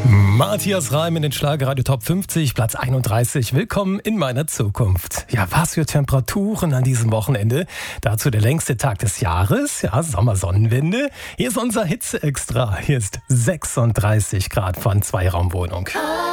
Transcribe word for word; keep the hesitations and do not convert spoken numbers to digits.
Matthias Reim in den Schlagerradio Top fünfzig, Platz einunddreißig. Willkommen in meiner Zukunft. Ja, was für Temperaturen an diesem Wochenende. Dazu der längste Tag des Jahres. Ja, Sommersonnenwende. Hier ist unser Hitze-Extra. Hier ist sechsunddreißig Grad von Zweiraumwohnung.